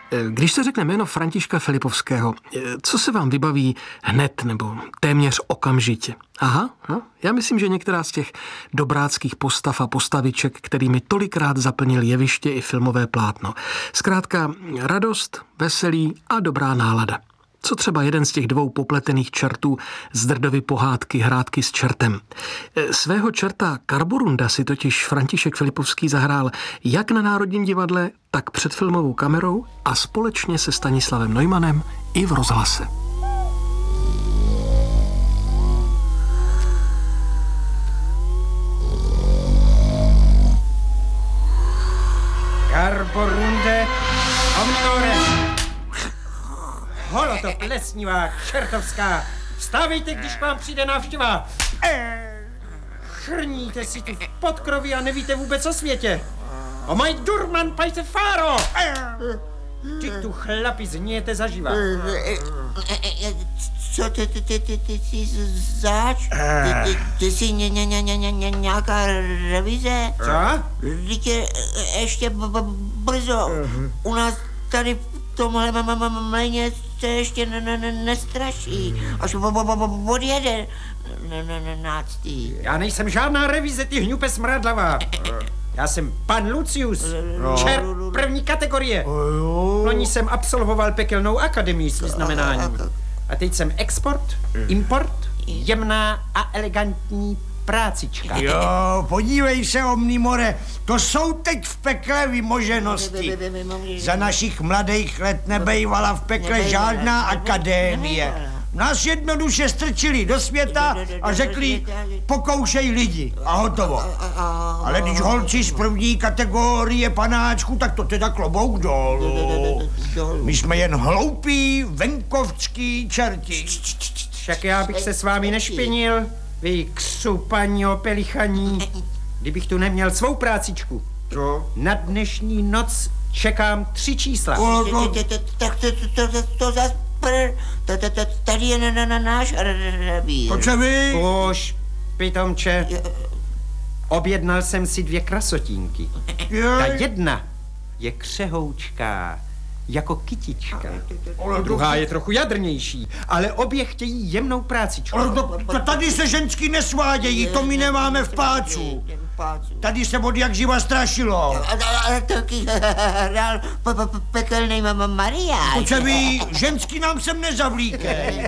Když se řekne jméno Františka Filipovského, co se vám vybaví hned nebo téměř okamžitě? Aha, já myslím, že některá z těch dobráckých postav a postaviček, kterými tolikrát zaplnil jeviště i filmové plátno. Zkrátka radost, veselí a dobrá nálada. Co třeba jeden z těch dvou popletených čertů z Drdovy pohádky Hrátky s čertem. Svého čerta Karborunda si totiž František Filipovský zahrál jak na Národním divadle, tak před filmovou kamerou a společně se Stanislavem Neumannem i v rozhlase. Karborunde omnivore. Holoto plesnivá, čertovská. Vstávejte, když vám přijde návštěva. Chrníte si tu v podkroví a nevíte vůbec o světě. O maj durman pajte fáro. Ty tu chlapi zníjete zaživa. Co ty jsi zač? Ty jsi nějaká revize? Co? Vždyť je ještě brzo. U nás tady v tomhle mléně se ještě nestraší. Až odjede náctý. Já nejsem žádná revize, ty hňupe smradlavá. Já jsem pan Lucius, čert první kategorie. Loni jsem absolvoval pekelnou akademii s vyznamenáním. A teď jsem export, import, jemná a elegantní prácička. Jo, podívej se, Omnimore, to jsou teď v pekle vymoženosti. Za našich mladých let nebejvala v pekle žádná akadémie. Nás jednoduše strčili do světa a řekli, pokoušej lidi a hotovo. Ale když holci z první kategorie panáčku, tak to teda klobouk dolů. My jsme jen hloupí, venkovský čerti. Však já bych se s vámi nešpinil, vy křupaní opelichaní, kdybych tu neměl svou prácičku. Co? Na dnešní noc čekám 3 čísla. Tak to zas tady je na náš revír. To co vy? Už, pitomče, objednal jsem si 2 krasotínky. Ta jedna je křehoučká, jako kytička. Druhá je trochu jadrnější, ale obě chtějí jemnou prácičku. Ale tady se ženský nesvádějí, to my nemáme v pácu. Tady se od jak živa strašilo. Ale taky hrál pekelnej Mariáš. To co vy, ženský nám sem nezavlíkej.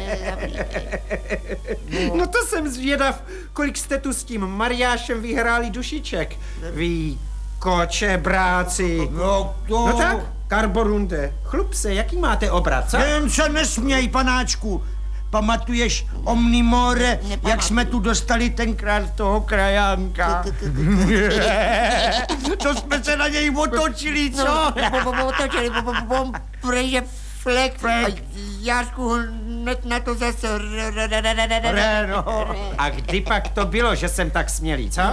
No to jsem zvědav, kolik jste tu s tím Mariášem vyhráli dušiček. Vy kočebráci. No tak, Karborunde, chlup se, jaký máte obrat, co? Jen se nesměj, panáčku. Pamatuješ, Omnimore, jak jsme tu dostali tenkrát toho krajánka? To jsme se na něj otočili, co? Otočili, prejže flek. Jášku hned na to zase A kdy pak to bylo, že jsem tak smělý, co?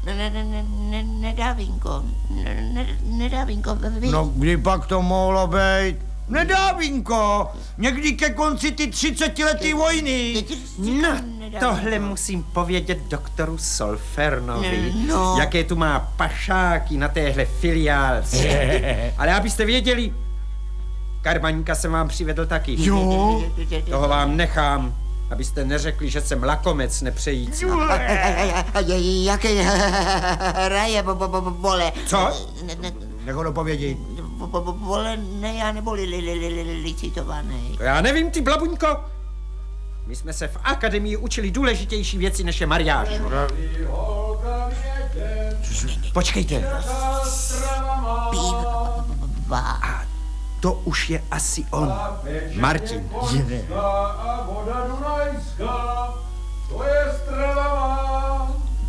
Nedávinko. No, kdy pak to mohlo být? Nedávinko, někdy ke konci ty 30letý vojny. No, tohle musím povědět doktoru Solfernovi, No. jaké tu má pašáky na téhle filiálce. Ale abyste věděli, Karmaňka jsem vám přivedl taky. Jo? Toho vám nechám, abyste neřekli, že jsem lakomec nepřející. Jaký hraje, bole. Co? Nech ho dopovědět. Vole, ne, já neboli licitovaný. To já nevím, ty blabuňko. My jsme se v akademii učili důležitější věci, než je mariáž. Počkejte. A to už je asi on. Martin. Voda Dunajská, to je strava.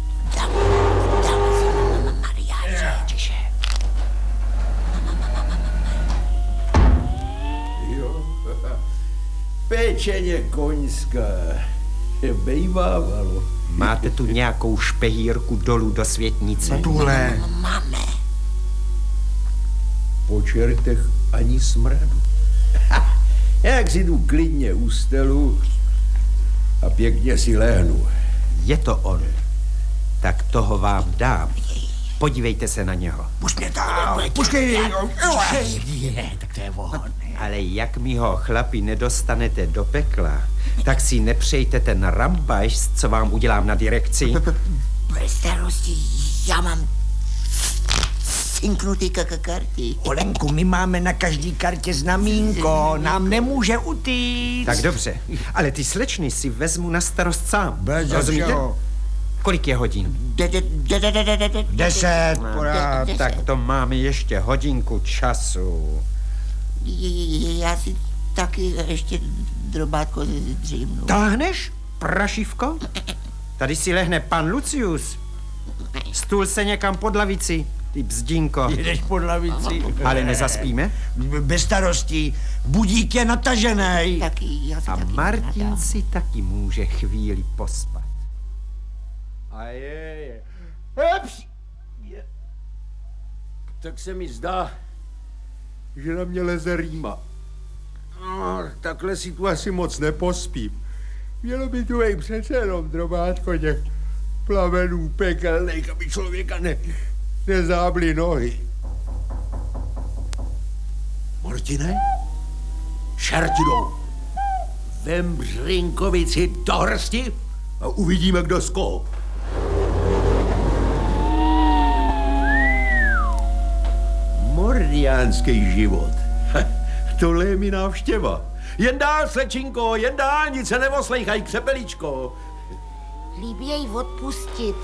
Tiše. Pečeně koňská, bejvávalo. Máte tu nějakou špehírku dolů do světnice? Tuhle. Máme. Po čertech ani smradu. Jak si tu klidně ustelu a pěkně si lehnu. Je to on. Tak toho vám dám. Podívejte se na něho. Pušť mě tam, počkej. Tak to je vhodné. Ale jak mi ho, chlapi, nedostanete do pekla, tak si nepřejte ten rambajs, co vám udělám na direkci. Bez starosti, já mám cinknutý karty. Olenku, my máme na každý kartě znamínko, nám nemůže utíct. Tak dobře, ale ty slečny si vezmu na starost sám. Bez Rozumíte? čeho? Kolik je hodin? 10, pořád. Tak to máme ještě hodinku času. Já si taky ještě drobátko dřímnu. Táhneš, prašivko? Tady si lehne pan Lucius. Stůl se někam pod lavici, ty bzdinko. Jdeš pod lavici. Ale nezaspíme? Bez starostí, budík je natažený. Taky, já si A taky Martin nadám. si taky může chvíli pospat. A je. Tak se mi zdá, že na mě leze rýma. No, takhle si tu asi moc nepospím. Mělo by tu ej přece jenom drobátko těch plamenů pekelných, aby člověka nezábly nohy. Martine? Šertidou! Vem Břinkovici do hrsti a uvidíme, kdo z koho. Mordiánský život. Tohle je mi návštěva. Jen dál, slečinko, jen dál, nic se nevoslejchaj, křepeličko. Líbí jej odpustit.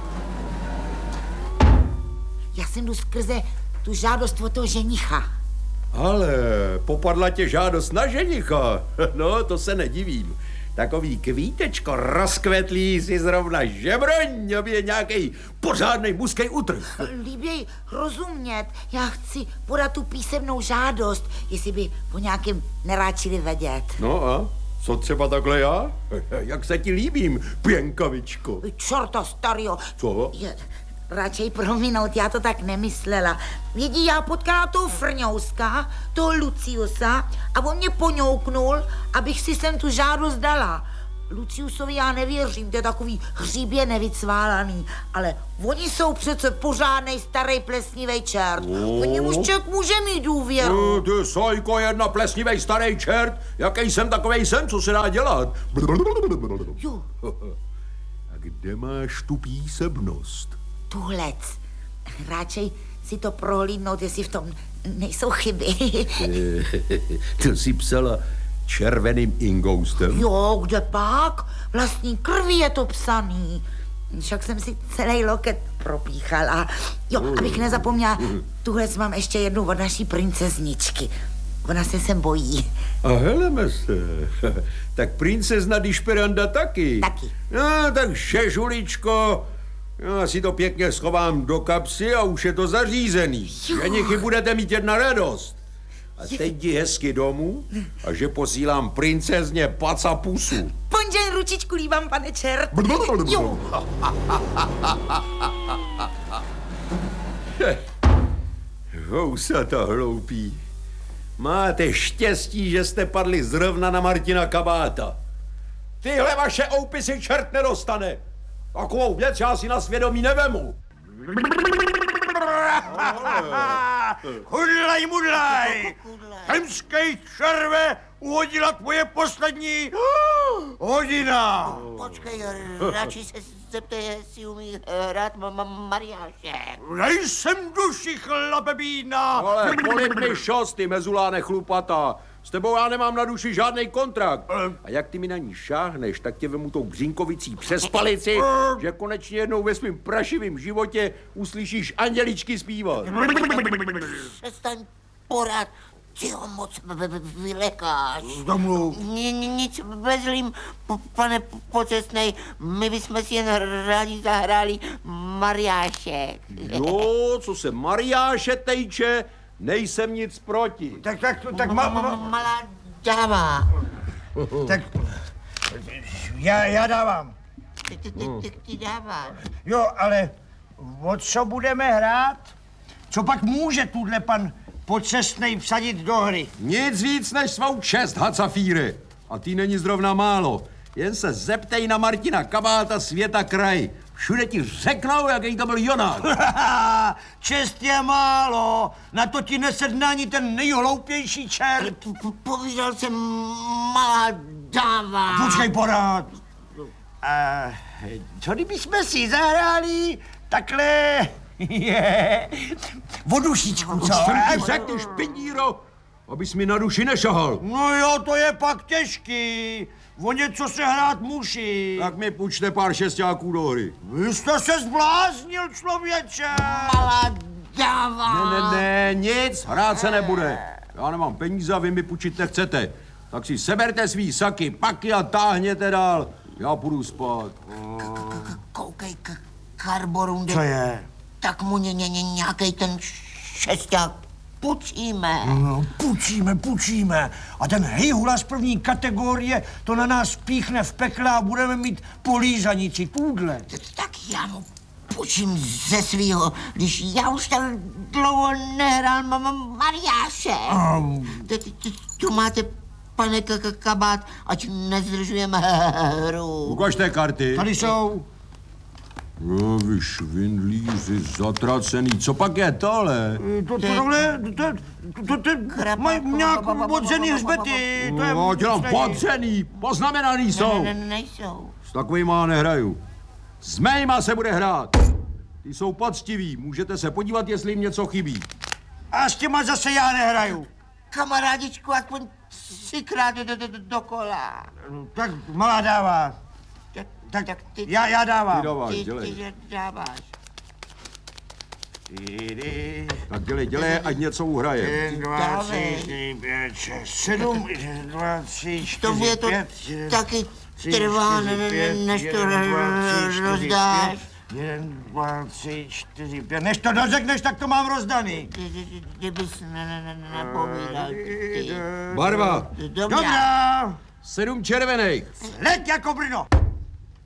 Já jsem jdu skrze tu žádost od toho ženicha. Ale popadla tě žádost na ženicha. No, to se nedivím. Takový kvítečko rozkvetlý si zrovna žebroň, aby je nějaký pořádnej muskej utrh. Líbí jej rozumět. Já chci podat tu písemnou žádost, jestli by po nějakém neráčili vědět. No a co třeba takhle já? Jak se ti líbím, pěnkavičko? Čorta starýho. Co? Radšej prominout, já to tak nemyslela. Vidí, já potkala toho Frňouska, toho Luciusa a on mě poňouknul, abych si sem tu žádost dala. Luciusovi já nevěřím, to je takový hříbě nevycválaný, ale oni jsou přece pořádnej starý plesnivý čert. Oni už člověk může mít důvěru. Ty sojko, jedna plesnivej starý čert, jaký jsem, takovej jsem, co se dá dělat? Jo, A kde máš tu písemnost? tuhlec. Radšej si to prohlídnout, jestli v tom nejsou chyby. To si psala červeným ingoustem? Jo, kde pak? Vlastní krví je to psaný. Však jsem si celý loket propíchala. Jo, abych nezapomněla, tuhle mám ještě jednu od naší princezničky. Ona se sem bojí. A heleme se. Tak princezna Dišperanda taky. Taky. No, tak šežuličko, já si to pěkně schovám do kapsy a už je to zařízený. Ženichy budete mít jedna radost. A teď jdi hezky domů a že posílám princezně paca pusu. Ponžen ručičku líbám, pane čert. Jo. Housata hloupí. Máte štěstí, že jste padli zrovna na Martina Kabáta. Tyhle vaše oupy si čert nedostane. Takovou věc já si na svědomí nevemu. Hudlaj, mudlaj! Hemskej červe uhodila tvoje poslední hodina. Počkej, radši se zeptej, jestli umí hrát mariášek. Nejsem duši, chlapebína. Ale kolik mi šos, ty mezuláne chlupata. S tebou já nemám na duši žádný kontrakt. A jak ty mi na ní šáhneš, tak tě vemu tou Břinkovicí přes palici, že konečně jednou ve svým prašivým životě uslyšíš anděličky zpívat. Přestaň porád, ty ho moc vylekáš. Domluv. Nic bezlým, pane pocestnej, my bychom si jen rádi zahráli mariášek. Jo, co se Mariáše tejče, nejsem nic proti. Tak Malá dáva. tak já dávám. Ty dáváš. Jo, ale o co budeme hrát? Co pak může tuhle pan pocestnej vsadit do hry? Nic víc než svou čest, Hacafíry. A ty není zrovna málo. Jen se zeptej na Martina Kabáta světa kraj. Všude ti řeknou, jaký to byl Jonák. Čest je málo, na to ti nesedne ani ten nejhloupější čert. Povídal jsem malá dáva. Počkej pořád. Co kdybychom si zahráli takhle vodušičku, co? Co ti řekneš, pindíro, abys mi na duši nešahal. No jo, to je pak těžký. O něco se hrát musí. Tak mi půjčte pár šestáků do hry. Vy jste se zbláznil, člověče. Malá dáva. Ne, nic, hrát se nebude. Já nemám peníze a vy mi půjčit nechcete. Tak si seberte svý saky, paky a táhněte dál. Já půjdu spát. Koukej, Karborunde. Co je? Tak mu nějakej ten šesták půjčíme. No, půjčíme. A ten hejhula z první kategorie to na nás píchne v pekle a budeme mít polízanici, tuhle. Tak já mu půjčím ze svýho, když já už tak dlouho nehrál Mariáše. Tu máte, pane Kabát, ať nezdržujeme hru. Ukažte karty. Tady jsou. No, vy švindlíři, zatracený. Co pak je tohle? To mají nějak odřený hřbety. To je... No, dělám podřený, poznamenaný jsou. Nejsou. S takovýma nehraju. S mýma se bude hrát. Ty jsou poctiví, můžete se podívat, jestli jim něco chybí. A s těma zase já nehraju. Kamarádičku, aspoň 3krát dokola. Tak malá dává. Tak ty, já dávám. Ty dáváš, dělej. Ty dáváš. Tak dělej, ať něco uhraje. 1, 2, 3, 4, 5, 6, 7, 1, 2, 3, 4, To mě to 5, taky trvá, než to rozdáš. 1, 2, 3, 4, 5. Než to dořekneš, tak to mám rozdaný. Kdybys napovídal ty. Barva. Dobrá. Dobrá. 7 červených. Leď jako Brno.